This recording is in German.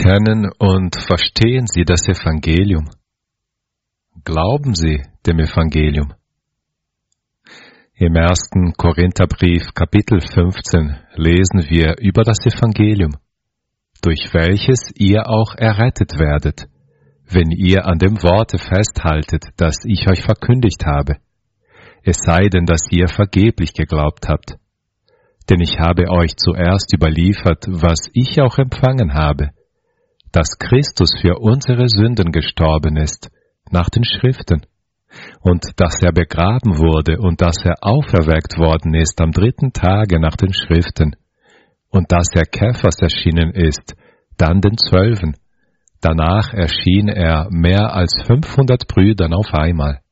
Kennen und verstehen Sie das Evangelium? Glauben Sie dem Evangelium? Im 1. Korintherbrief, Kapitel 15, lesen wir über das Evangelium, durch welches ihr auch errettet werdet, wenn ihr an dem Worte festhaltet, das ich euch verkündigt habe, es sei denn, dass ihr vergeblich geglaubt habt. Denn ich habe euch zuerst überliefert, was ich auch empfangen habe, dass Christus für unsere Sünden gestorben ist, nach den Schriften, und dass er begraben wurde und dass er auferweckt worden ist am 3. Tage nach den Schriften, und dass er Kephas erschienen ist, dann den 12. Danach erschien er mehr als 500 Brüdern auf einmal.